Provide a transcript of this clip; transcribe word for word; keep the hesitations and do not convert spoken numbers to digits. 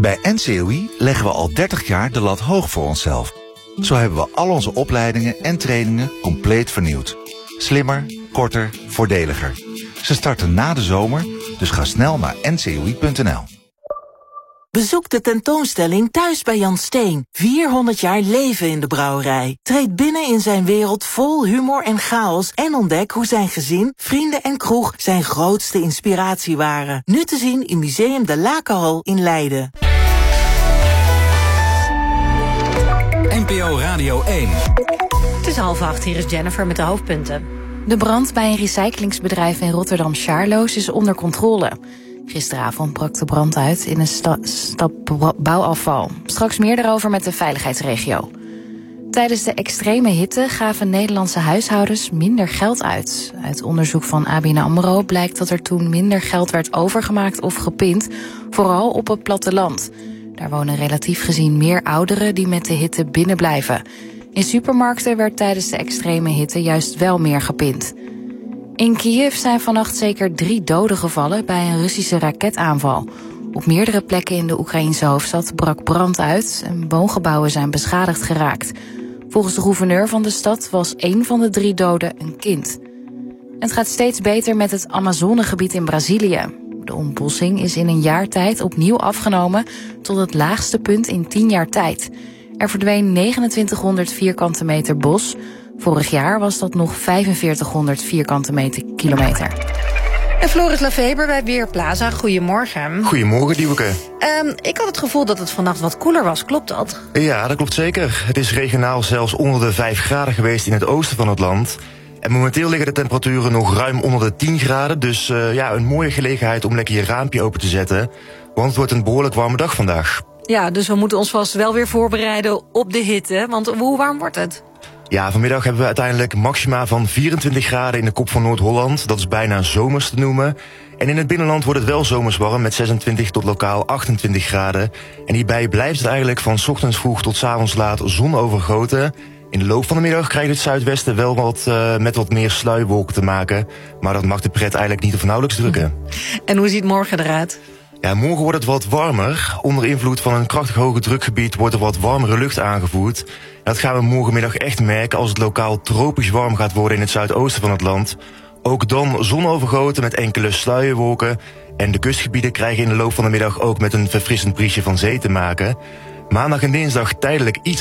Bij N C O I leggen we al dertig jaar de lat hoog voor onszelf. Zo hebben we al onze opleidingen en trainingen compleet vernieuwd. Slimmer, korter, voordeliger. Ze starten na de zomer, dus ga snel naar n c o i punt n l. Bezoek de tentoonstelling Thuis bij Jan Steen. vierhonderd jaar leven in de brouwerij. Treed binnen in zijn wereld vol humor en chaos en ontdek hoe zijn gezin, vrienden en kroeg zijn grootste inspiratie waren. Nu te zien in Museum de Lakenhal in Leiden. N P O Radio één. Het is half acht, hier is Jennifer met de hoofdpunten. De brand bij een recyclingsbedrijf in Rotterdam-Charloes is onder controle. Gisteravond brak de brand uit in een sta- stap bouwafval. Straks meer daarover met de veiligheidsregio. Tijdens de extreme hitte gaven Nederlandse huishoudens minder geld uit. Uit onderzoek van A B N AMRO blijkt dat er toen minder geld werd overgemaakt of gepind, vooral op het platteland. Daar wonen relatief gezien meer ouderen die met de hitte binnen blijven. In supermarkten werd tijdens de extreme hitte juist wel meer gepind. In Kiev zijn vannacht zeker drie doden gevallen bij een Russische raketaanval. Op meerdere plekken in de Oekraïense hoofdstad brak brand uit en woongebouwen zijn beschadigd geraakt. Volgens de gouverneur van de stad was één van de drie doden een kind. Het gaat steeds beter met het Amazonegebied in Brazilië. De ontbossing is in een jaar tijd opnieuw afgenomen tot het laagste punt in tien jaar tijd. Er verdween negenentwintighonderd vierkante meter bos. Vorig jaar was dat nog vijfenveertighonderd vierkante meter kilometer. En Floris Lafeber bij Weerplaza, goedemorgen. Goedemorgen, Dieweke. Um, ik had het gevoel dat het vannacht wat koeler was, klopt dat? Ja, dat klopt zeker. Het is regionaal zelfs onder de vijf graden geweest in het oosten van het land. En momenteel liggen de temperaturen nog ruim onder de tien graden. Dus uh, ja, een mooie gelegenheid om lekker je raampje open te zetten. Want het wordt een behoorlijk warme dag vandaag. Ja, dus we moeten ons vast wel weer voorbereiden op de hitte. Want hoe warm wordt het? Ja, vanmiddag hebben we uiteindelijk maxima van vierentwintig graden in de kop van Noord-Holland. Dat is bijna zomers te noemen. En in het binnenland wordt het wel zomers warm met zesentwintig tot lokaal achtentwintig graden. En hierbij blijft het eigenlijk van 's ochtends vroeg tot 's avonds laat zonovergoten. In de loop van de middag krijgt het zuidwesten wel wat uh, met wat meer sluierwolken te maken. Maar dat mag de pret eigenlijk niet of nauwelijks drukken. En hoe ziet morgen eruit? Ja, morgen wordt het wat warmer. Onder invloed van een krachtig hoge drukgebied wordt er wat warmere lucht aangevoerd. En dat gaan we morgenmiddag echt merken als het lokaal tropisch warm gaat worden in het zuidoosten van het land. Ook dan zonovergoten met enkele sluierwolken. En de kustgebieden krijgen in de loop van de middag ook met een verfrissend briesje van zee te maken. Maandag en dinsdag tijdelijk iets